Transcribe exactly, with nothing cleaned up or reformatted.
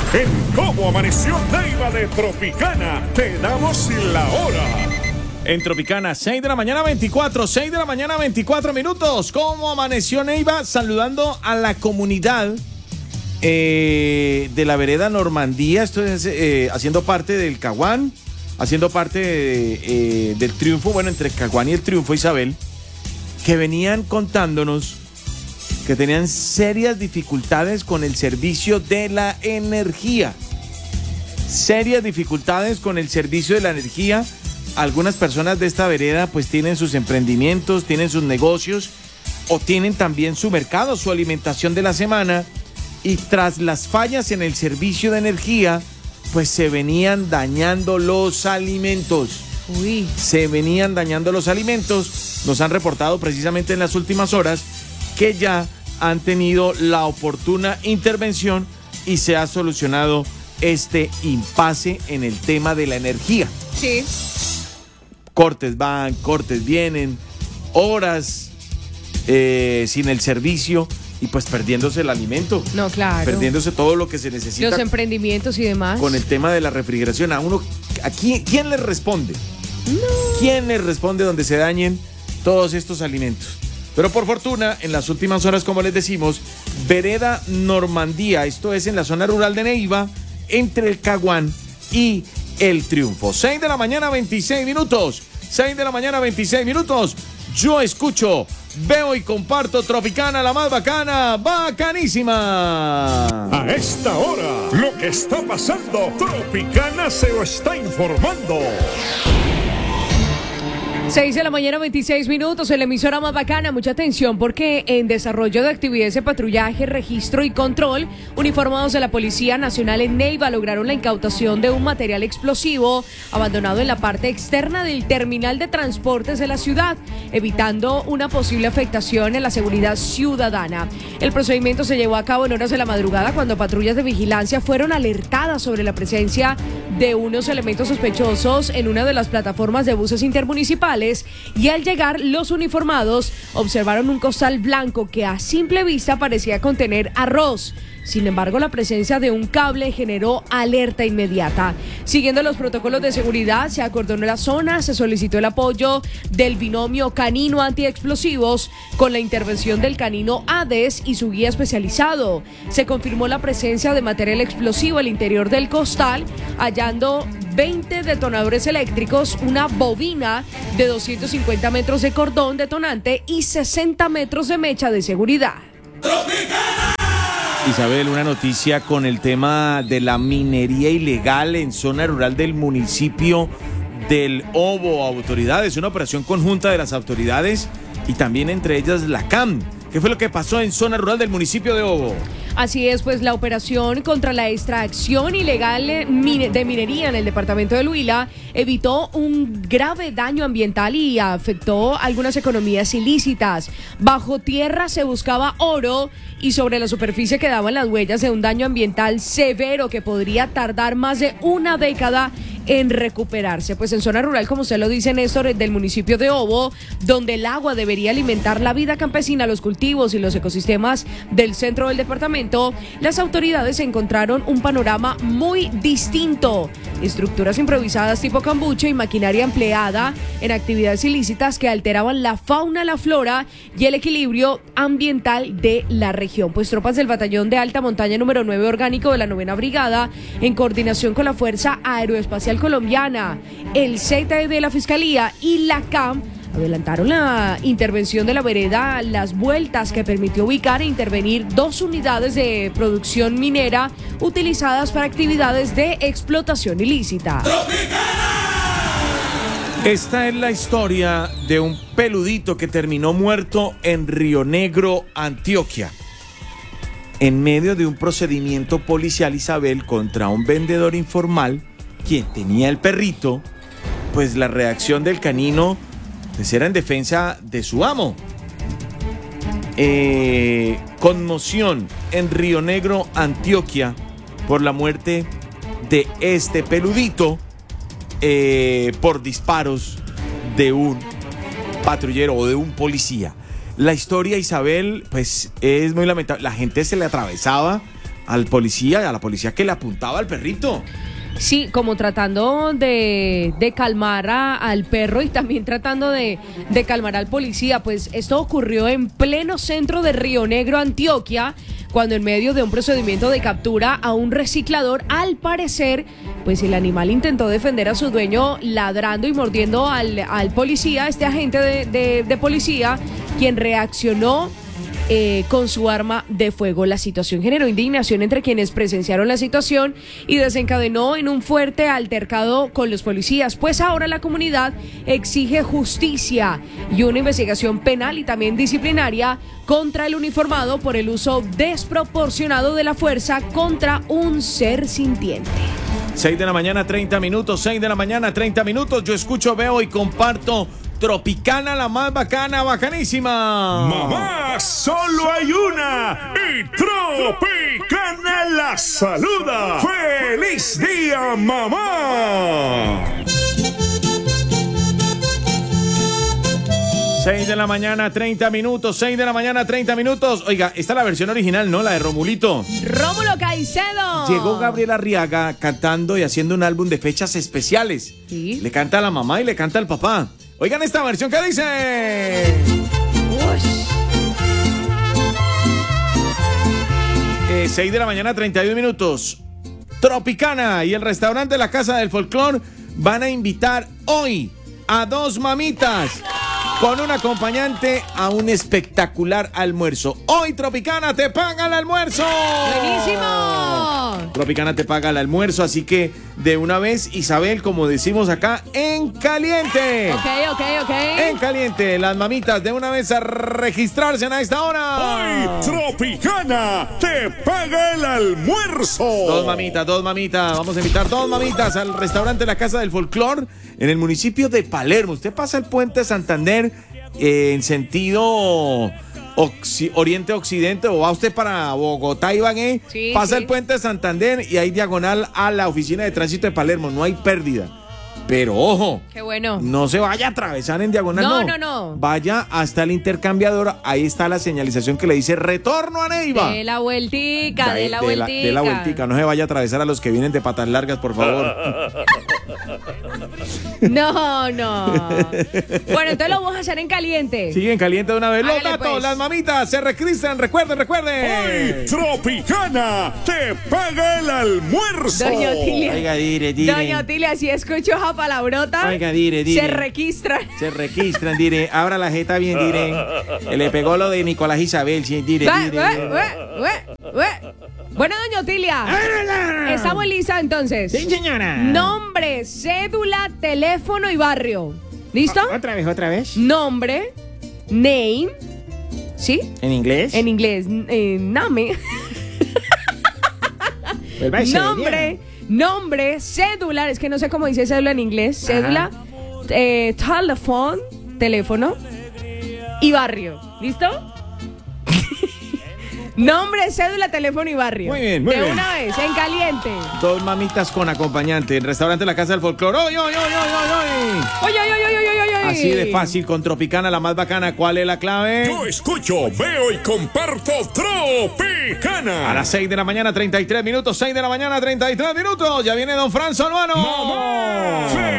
En Cómo Amaneció Neiva de Tropicana, te damos la hora. En Tropicana, seis de la mañana veinticuatro, seis de la mañana veinticuatro minutos. ¿Cómo amaneció Neiva? Saludando a la comunidad eh, de la vereda Normandía. Esto es eh, haciendo parte del Caguán, haciendo parte de, eh, del Triunfo, bueno, entre Caguán y el Triunfo, Isabel, que venían contándonos que tenían serias dificultades con el servicio de la energía. Serias dificultades con el servicio de la energía. Algunas personas de esta vereda pues tienen sus emprendimientos, tienen sus negocios o tienen también su mercado, su alimentación de la semana, y tras las fallas en el servicio de energía pues se venían dañando los alimentos. Uy. Se venían dañando los alimentos. Nos han reportado precisamente en las últimas horas que ya han tenido la oportuna intervención y se ha solucionado este impasse en el tema de la energía. Sí. Cortes van, cortes vienen, horas eh, sin el servicio y pues perdiéndose el alimento. No, claro. Perdiéndose todo lo que se necesita. Los emprendimientos y demás. Con el tema de la refrigeración. A uno, ¿a quién, quién le responde? No. ¿Quién le responde donde se dañen todos estos alimentos? Pero por fortuna, en las últimas horas, como les decimos, vereda Normandía, esto es en la zona rural de Neiva, entre el Caguán y el Triunfo. seis de la mañana, veintiséis minutos. seis de la mañana, veintiséis minutos. Yo escucho, veo y comparto Tropicana, la más bacana, bacanísima. A esta hora, lo que está pasando, Tropicana se lo está informando. seis de la mañana, veintiséis minutos, en la emisora más bacana. Mucha atención porque en desarrollo de actividades de patrullaje, registro y control, uniformados de la Policía Nacional en Neiva lograron la incautación de un material explosivo abandonado en la parte externa del terminal de transportes de la ciudad, evitando una posible afectación en la seguridad ciudadana. El procedimiento se llevó a cabo en horas de la madrugada cuando patrullas de vigilancia fueron alertadas sobre la presencia de unos elementos sospechosos en una de las plataformas de buses intermunicipales. Y al llegar, los uniformados observaron un costal blanco que a simple vista parecía contener arroz. Sin embargo, la presencia de un cable generó alerta inmediata. Siguiendo los protocolos de seguridad, se acordonó la zona, se solicitó el apoyo del binomio canino antiexplosivos con la intervención del canino Hades y su guía especializado. Se confirmó la presencia de material explosivo al interior del costal, hallando veinte detonadores eléctricos, una bobina de doscientos cincuenta metros de cordón detonante y sesenta metros de mecha de seguridad. Isabel, una noticia con el tema de la minería ilegal en zona rural del municipio del Obo. Autoridades, una operación conjunta de las autoridades y también entre ellas la C A M. ¿Qué fue lo que pasó en zona rural del municipio de Obo? Así es, pues la operación contra la extracción ilegal de minería en el departamento del Huila evitó un grave daño ambiental y afectó algunas economías ilícitas. Bajo tierra se buscaba oro y sobre la superficie quedaban las huellas de un daño ambiental severo que podría tardar más de una década en recuperarse. Pues en zona rural, como usted lo dice, Néstor, del municipio de Obo, donde el agua debería alimentar la vida campesina, los cultivos y los ecosistemas del centro del departamento, las autoridades encontraron un panorama muy distinto. Estructuras improvisadas tipo cambuche y maquinaria empleada en actividades ilícitas que alteraban la fauna, la flora y el equilibrio ambiental de la región. Pues tropas del batallón de alta montaña número nueve orgánico de la novena brigada, en coordinación con la Fuerza Aeroespacial Colombiana, el Z E de la Fiscalía y la C A M, adelantaron la intervención de la vereda Las Vueltas, que permitió ubicar e intervenir dos unidades de producción minera utilizadas para actividades de explotación ilícita. Esta es la historia de un peludito que terminó muerto en Río Negro, Antioquia, en medio de un procedimiento policial, Isabel, contra un vendedor informal quien tenía el perrito. Pues la reacción del canino pues era en defensa de su amo. Eh, conmoción en Río Negro, Antioquia, por la muerte de este peludito eh, por disparos de un patrullero o de un policía. La historia, Isabel, pues es muy lamentable. La gente se le atravesaba al policía, a la policía que le apuntaba al perrito. Sí, como tratando de, de calmar a, al perro y también tratando de, de calmar al policía. Pues esto ocurrió en pleno centro de Río Negro, Antioquia, cuando en medio de un procedimiento de captura a un reciclador, al parecer, pues el animal intentó defender a su dueño ladrando y mordiendo al, al policía, este agente de, de, de policía, quien reaccionó Eh, con su arma de fuego. La situación generó indignación entre quienes presenciaron la situación y desencadenó en un fuerte altercado con los policías, pues ahora la comunidad exige justicia y una investigación penal y también disciplinaria contra el uniformado por el uso desproporcionado de la fuerza contra un ser sintiente. seis de la mañana, treinta minutos, seis de la mañana, treinta minutos. Yo escucho, veo y comparto Tropicana, la más bacana, bacanísima. Mamá, solo hay una y Tropicana la saluda. ¡Feliz día, mamá! seis de la mañana, treinta minutos, seis de la mañana, treinta minutos. Oiga, esta es la versión original, ¿no? La de Romulito. Rómulo Caicedo. Llegó Gabriel Arriaga cantando y haciendo un álbum de fechas especiales. Sí. Le canta a la mamá y le canta al papá. Oigan esta versión que dice. Eh, seis de la mañana, treinta y un minutos. Tropicana y el restaurante La Casa del Folclor van a invitar hoy a dos mamitas con un acompañante a un espectacular almuerzo. Hoy Tropicana te paga el almuerzo. ¡Buenísimo! Tropicana te paga el almuerzo, así que de una vez, Isabel, como decimos acá, en caliente. Ok, ok, ok. En caliente, las mamitas de una vez a registrarse a esta hora. Hoy Tropicana te paga el almuerzo. Dos mamitas, dos mamitas. Vamos a invitar dos mamitas al restaurante La Casa del Folclor en el municipio de Palermo. Usted pasa el puente Santander eh, en sentido Occ- oriente-occidente, o va usted para Bogotá, Ibagué, Sí, pasa sí. el puente de Santander y hay diagonal a la oficina de tránsito de Palermo. No hay pérdida. Pero ojo, Qué bueno. no se vaya a atravesar en diagonal, No, no. no, no. Vaya hasta el intercambiador, ahí está la señalización que le dice retorno a Neiva. De la vueltica, de, la vueltica. De la vueltica, no se vaya a atravesar a los que vienen de patas largas, por favor. No, no. Bueno, entonces lo vamos a hacer en caliente. Siguen caliente de una vez. Los Hágale, datos, pues. las mamitas se registran, recuerden, recuerden. Hoy Tropicana te paga el almuerzo. Doña Otilia. Oiga, dire, dire. Doña Otilia, si escucho esa palabrota, Oiga, dire, dire. se registra. Se registran, dire. Abra la jeta bien, dire. Le pegó lo de Nicolás Isabel, sí, dire, Va, dire. va, va, va, va. Bueno, doña Otilia, estamos listas entonces. Sí, señora. Nombre, cédula, teléfono y barrio. ¿Listo? Otra vez, otra vez. Nombre, name, ¿sí? ¿En inglés? En inglés, eh, name. Vuelva a ser, Nombre, nombre, cédula, es que no sé cómo dice cédula en inglés. Cédula, eh, teléfono, teléfono y barrio. ¿Listo? Nombre, cédula, teléfono y barrio. Muy bien, muy de bien. una vez, en caliente. Dos mamitas con acompañante. El restaurante La Casa del Folclor. ¡Oy, oy, oy, oy, oy! Oye, oye, oye, oye, oye, oye. Así de fácil, con Tropicana, la más bacana. ¿Cuál es la clave? Yo escucho, veo y comparto Tropicana. A las seis de la mañana, treinta y tres minutos. seis de la mañana, treinta y tres minutos. Ya viene don Fran Solano. Mamá.